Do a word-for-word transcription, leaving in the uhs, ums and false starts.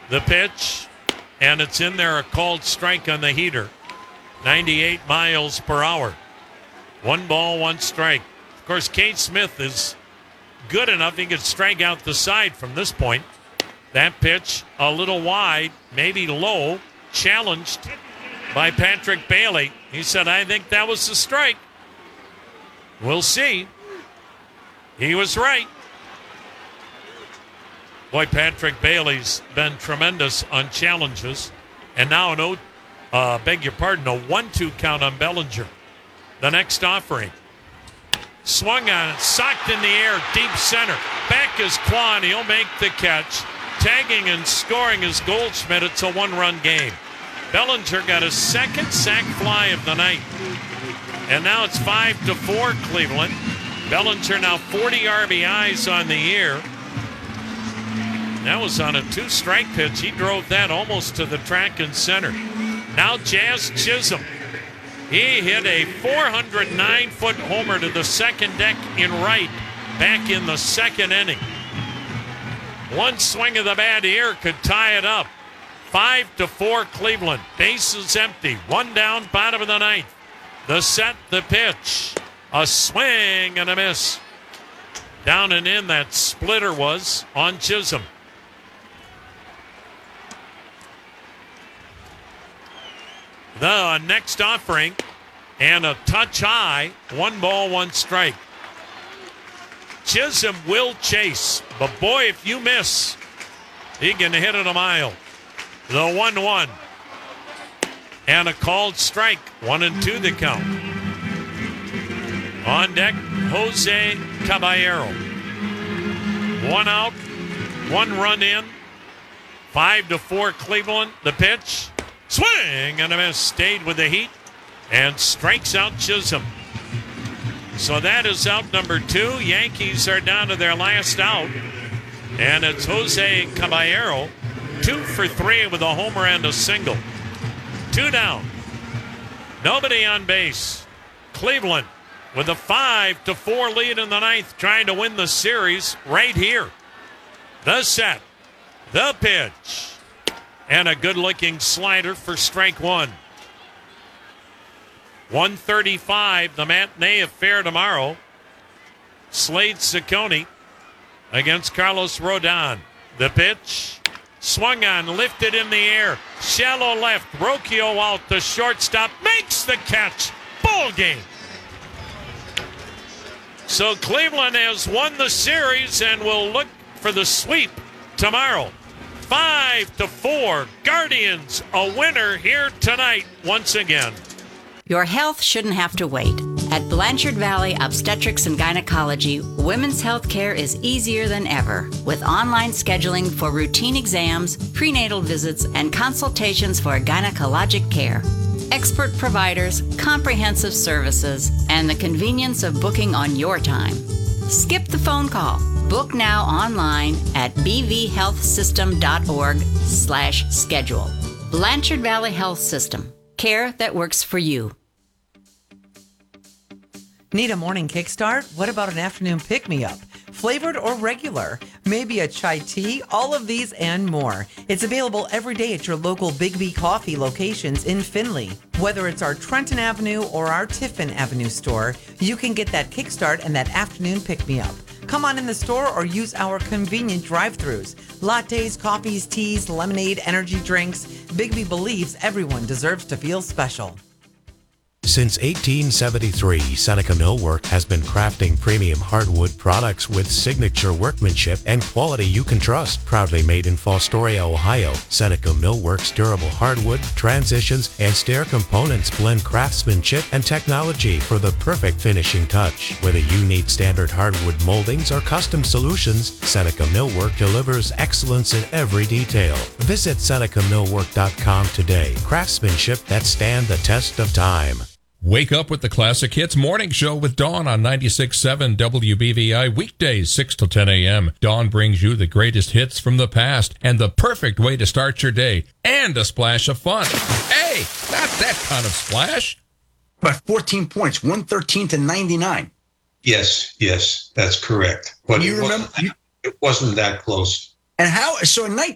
The pitch, and it's in there, a called strike on the heater. ninety-eight miles per hour. One ball, one strike. Of course, Kate Smith is good enough. He could strike out the side from this point. That pitch, a little wide, maybe low, challenged by Patrick Bailey. He said, I think that was the strike. We'll see. He was right. Boy, Patrick Bailey's been tremendous on challenges. And now an, o, uh, beg your pardon, a one two count on Bellinger. The next offering. Swung on it, socked in the air, deep center. Back is Kwan, he'll make the catch. Tagging and scoring is Goldschmidt. It's a one-run game. Bellinger got his second sac fly of the night. And now it's five to four Cleveland. Bellinger now forty R B Is on the year. That was on a two-strike pitch. He drove that almost to the track and center. Now Jazz Chisholm. He hit a four hundred nine foot homer to the second deck in right back in the second inning. One swing of the bat here could tie it up. Five to four Cleveland. Bases empty. One down, bottom of the ninth. The set, the pitch. A swing and a miss. Down and in that splitter was on Chisholm. The next offering and a touch high. One ball, one strike. Chisholm will chase, but boy, if you miss, he can hit it a mile. The one one. And a called strike. One and two the count. On deck, Jose Caballero. One out, one run in. Five to four Cleveland. The pitch. Swing and a miss. Stayed with the heat and strikes out Chisholm. So that is out number two. Yankees are down to their last out. And it's Jose Caballero. Two for three with a homer and a single. Two down. Nobody on base. Cleveland with a five to four lead in the ninth, trying to win the series right here. The set. The pitch. And a good-looking slider for strike one. one thirty-five, the matinee affair tomorrow. Slade Ciccone against Carlos Rodon. The pitch, swung on, lifted in the air. Shallow left, Rocchio out, the shortstop makes the catch. Ball game. So Cleveland has won the series and will look for the sweep tomorrow. Five to four, Guardians a winner here tonight once again. Your health shouldn't have to wait. At Blanchard Valley Obstetrics and Gynecology, women's health care is easier than ever, with online scheduling for routine exams, prenatal visits, and consultations for gynecologic care. Expert providers, comprehensive services, and the convenience of booking on your time. Skip the phone call. Book now online at b v health system dot org slash schedule. Blanchard Valley Health System. Care that works for you. Need a morning kickstart? What about an afternoon pick-me-up? Flavored or regular? Maybe a chai tea? All of these and more. It's available every day at your local Big B Coffee locations in Findlay. Whether it's our Trenton Avenue or our Tiffin Avenue store, you can get that kickstart and that afternoon pick-me-up. Come on in the store or use our convenient drive-thrus. Lattes, coffees, teas, lemonade, energy drinks. Big B believes everyone deserves to feel special. Since eighteen seventy-three, Seneca Millwork has been crafting premium hardwood products with signature workmanship and quality you can trust. Proudly made in Fostoria, Ohio, Seneca Millwork's durable hardwood, transitions, and stair components blend craftsmanship and technology for the perfect finishing touch. Whether you need standard hardwood moldings or custom solutions, Seneca Millwork delivers excellence in every detail. Visit Seneca Millwork dot com today. Craftsmanship that stand the test of time. Wake up with the Classic Hits Morning Show with Dawn on ninety-six point seven W B V I, weekdays six to ten a.m. Dawn brings you the greatest hits from the past and the perfect way to start your day, and a splash of fun. Hey, not that kind of splash. By fourteen points, one thirteen to ninety-nine. Yes, yes, that's correct. But you it remember? wasn't, it wasn't that close. And how? So in